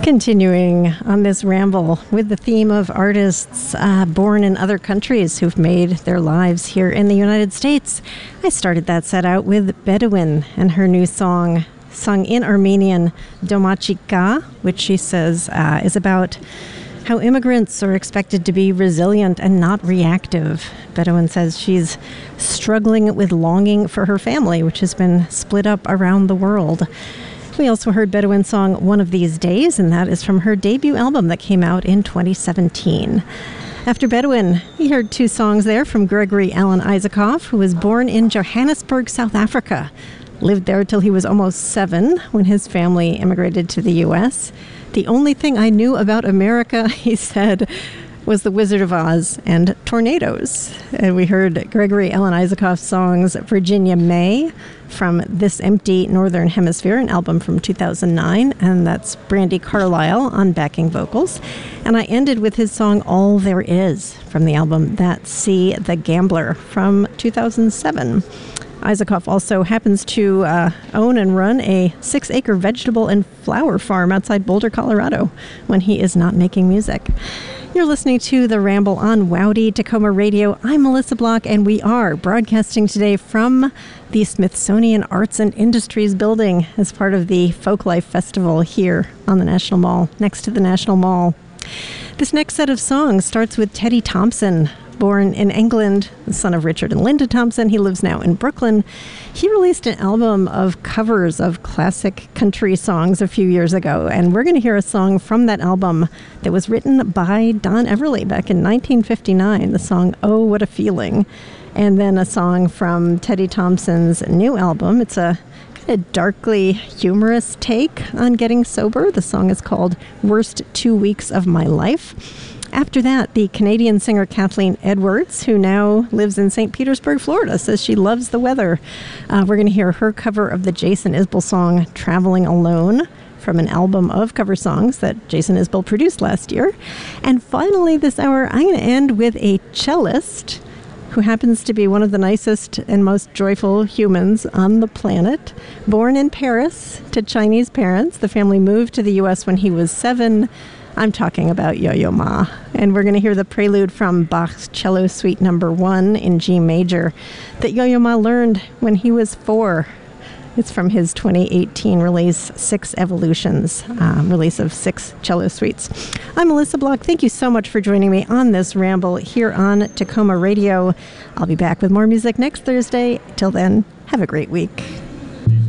Continuing on this ramble with the theme of artists born in other countries who've made their lives here in the United States, I started that set out with Bedouin and her new song, sung in Armenian, Domachika, which she says is about how immigrants are expected to be resilient and not reactive. Bedouin says she's struggling with longing for her family, which has been split up around the world. We also heard Bedouin's song One of These Days, and that is from her debut album that came out in 2017. After Bedouin, we heard two songs there from Gregory Alan Isakov, who was born in Johannesburg, South Africa. Lived there till he was almost 7 when his family immigrated to the U.S. The only thing I knew about America, he said, was The Wizard of Oz and tornadoes. And we heard Gregory Alan Isakov's songs Virginia May from This Empty Northern Hemisphere, an album from 2009, and that's Brandi Carlile on backing vocals. And I ended with his song All There Is from the album That Sea the Gambler from 2007. Isakov also happens to own and run a 6-acre vegetable and flower farm outside Boulder, Colorado, when he is not making music. You're listening to The Ramble on Wowdy Tacoma Radio. I'm Melissa Block, and we are broadcasting today from the Smithsonian Arts and Industries building as part of the Folklife Festival here on the National Mall, next to the National Mall. This next set of songs starts with Teddy Thompson. Born in England, the son of Richard and Linda Thompson, he lives now in Brooklyn. He released an album of covers of classic country songs a few years ago, and we're going to hear a song from that album that was written by Don Everly back in 1959, the song Oh, What a Feeling, and then a song from Teddy Thompson's new album. It's a kind of darkly humorous take on getting sober. The song is called Worst 2 Weeks of My Life. After that, the Canadian singer Kathleen Edwards, who now lives in St. Petersburg, Florida, says she loves the weather. We're going to hear her cover of the Jason Isbell song, Traveling Alone, from an album of cover songs that Jason Isbell produced last year. And finally, this hour, I'm going to end with a cellist who happens to be one of the nicest and most joyful humans on the planet. Born in Paris to Chinese parents, the family moved to the U.S. when he was 7. I'm talking about Yo-Yo Ma, and we're going to hear the prelude from Bach's Cello Suite No. 1 in G major that Yo-Yo Ma learned when he was 4. It's from his 2018 release, 6 Evolutions, release of 6 cello suites. I'm Melissa Block. Thank you so much for joining me on this ramble here on Tacoma Radio. I'll be back with more music next Thursday. Till then, have a great week.